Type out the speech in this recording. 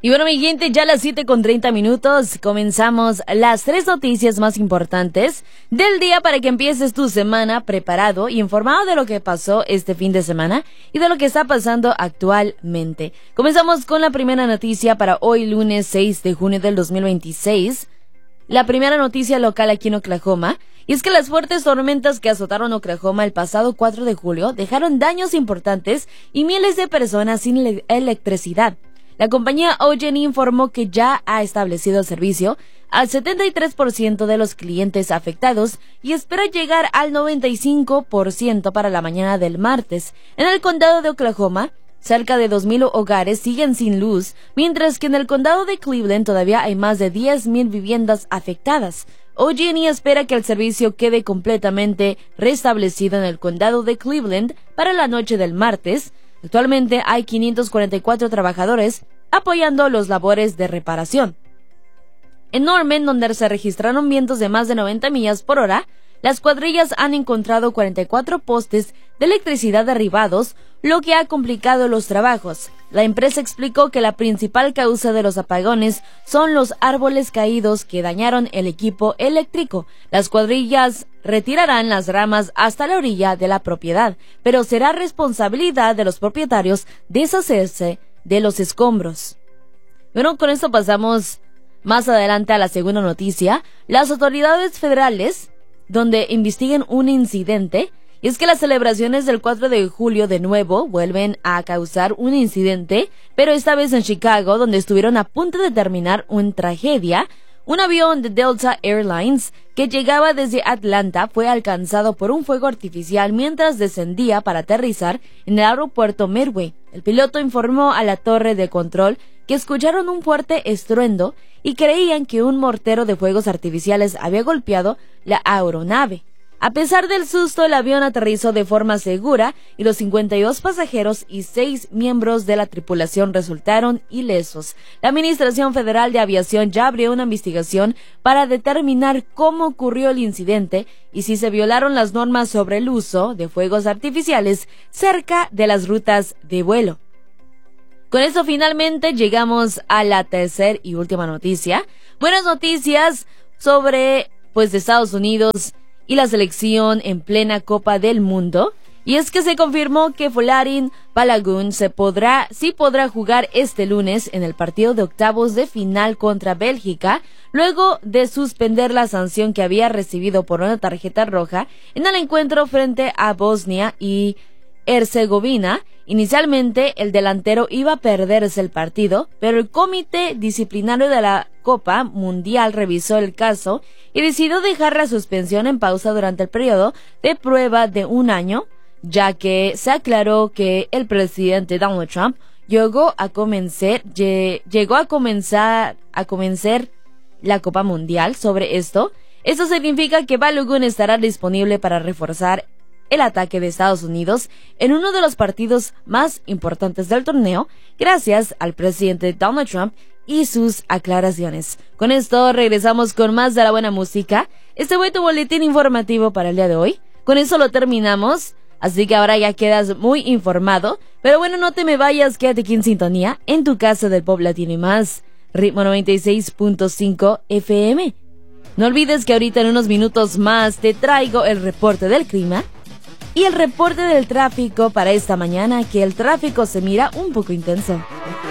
Y bueno, mi gente, ya a las 7:30 comenzamos las 3 noticias más importantes del día para que empieces tu semana preparado y informado de lo que pasó este fin de semana y de lo que está pasando actualmente. Comenzamos con la primera noticia para hoy, lunes 6 de junio del 2026. La primera noticia local aquí en Oklahoma, y es que las fuertes tormentas que azotaron Oklahoma el pasado 4 de julio dejaron daños importantes y miles de personas sin electricidad. La compañía OG&E informó que ya ha establecido el servicio al 73% de los clientes afectados y espera llegar al 95% para la mañana del martes. En el condado de Oklahoma, cerca de 2,000 hogares siguen sin luz, mientras que en el condado de Cleveland todavía hay más de 10,000 viviendas afectadas. OG&E espera que el servicio quede completamente restablecido en el condado de Cleveland para la noche del martes. Actualmente hay 544 trabajadores apoyando los labores de reparación. En Norman, donde se registraron vientos de más de 90 millas por hora, las cuadrillas han encontrado 44 postes de electricidad derribados, lo que ha complicado los trabajos. La empresa explicó que la principal causa de los apagones son los árboles caídos que dañaron el equipo eléctrico. Las cuadrillas retirarán las ramas hasta la orilla de la propiedad, pero será responsabilidad de los propietarios deshacerse de los escombros. Bueno, con esto pasamos más adelante a la segunda noticia. Las autoridades federales, donde investiguen un incidente, y es que las celebraciones del 4 de julio de nuevo vuelven a causar un incidente, pero esta vez en Chicago, donde estuvieron a punto de terminar una tragedia. Un avión de Delta Airlines que llegaba desde Atlanta fue alcanzado por un fuego artificial mientras descendía para aterrizar en el aeropuerto Midway. El piloto informó a la torre de control que escucharon un fuerte estruendo y creían que un mortero de fuegos artificiales había golpeado la aeronave. A pesar del susto, el avión aterrizó de forma segura y los 52 pasajeros y 6 miembros de la tripulación resultaron ilesos. La Administración Federal de Aviación ya abrió una investigación para determinar cómo ocurrió el incidente y si se violaron las normas sobre el uso de fuegos artificiales cerca de las rutas de vuelo. Con esto finalmente llegamos a la tercera y última noticia. Buenas noticias sobre de Estados Unidos y la selección en plena Copa del Mundo, y es que se confirmó que Folarin Balogun sí podrá jugar este lunes en el partido de octavos de final contra Bélgica, luego de suspender la sanción que había recibido por una tarjeta roja en el encuentro frente a Bosnia y Herzegovina. Inicialmente el delantero iba a perderse el partido, pero el comité disciplinario de la Copa Mundial revisó el caso y decidió dejar la suspensión en pausa durante el periodo de prueba de un año, ya que se aclaró que el presidente Donald Trump llegó a convencer la Copa Mundial sobre esto. Esto significa que Balogun estará disponible para reforzar el ataque de Estados Unidos en uno de los partidos más importantes del torneo, gracias al presidente Donald Trump y sus aclaraciones. Con esto regresamos con más de la buena música. Este fue tu boletín informativo para el día de hoy. Con eso lo terminamos, así que ahora ya quedas muy informado. Pero bueno, no te me vayas, quédate aquí en sintonía, en tu casa del pop latino y más, Ritmo 96.5 FM. No olvides que ahorita en unos minutos más te traigo el reporte del clima y el reporte del tráfico para esta mañana, que el tráfico se mira un poco intenso.